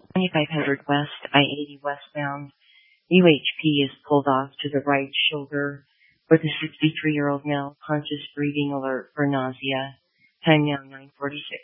2500 West, I-80 westbound. UHP is pulled off to the right shoulder with a 63-year-old male, conscious breathing alert for nausea. Time now 9:46.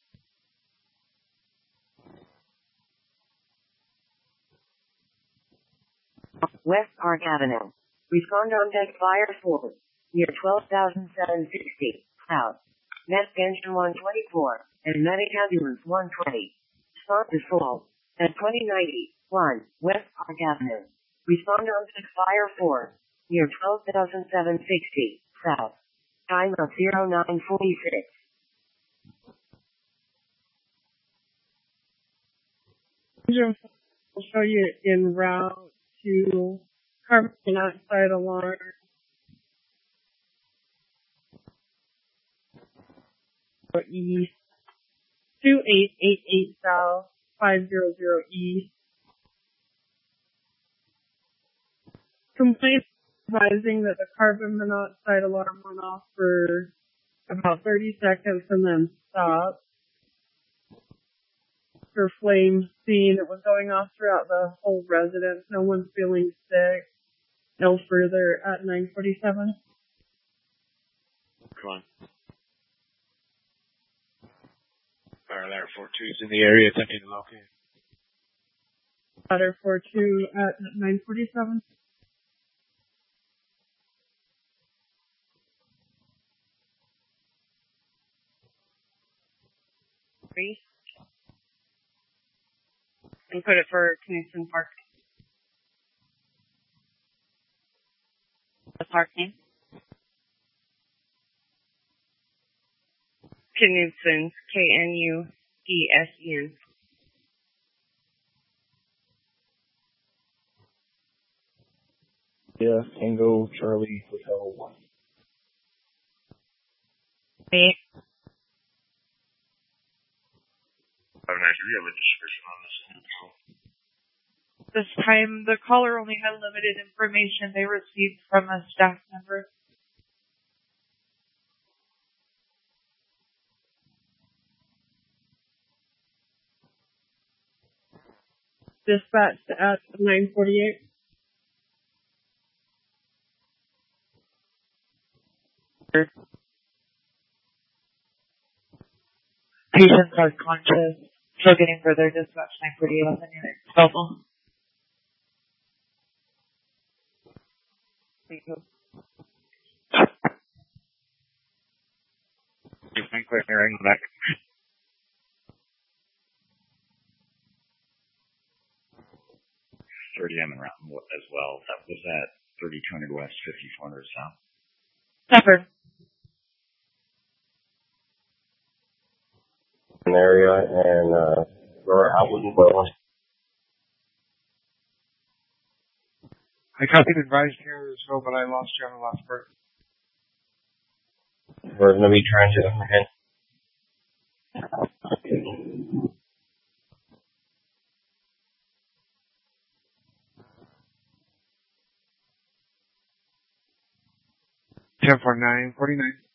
West Park Avenue. Respond on deck fire forward. Near 12,760. South. Met engine 124 and medic ambulance 120. Spot default at 2091 West Park Avenue. Respond on deck fire forward. Near 12,760. South. Time of 0946. We'll show you en route to carbon monoxide alarm. East, 2888 South, 500 East. Complaint advising that the carbon monoxide alarm went off for about 30 seconds and then stopped. For flame seen, it was going off throughout the whole residence. No one's feeling sick. No further at 9:47. Come on. Fire Ladder 42's in the area, attempting to locate. Ladder 42 at 9:47. And put it for Knudsen Park. The park name? Knudsen, Knudsen. Yeah, Tango Charlie Hotel 1. Wait. Do you have a description on this? This time, the caller only had limited information they received from a staff member. Dispatched at 9:48. Patients are conscious. Still getting further dispatch 9:48 on the unit level. You've been clearing back. M and round as well. That was at 3200 West, 5400 South. Covered. An area and we're outward and well. I copied advised here as well, but I lost you on the last part. We're going to be trying to again. 10-49, 49.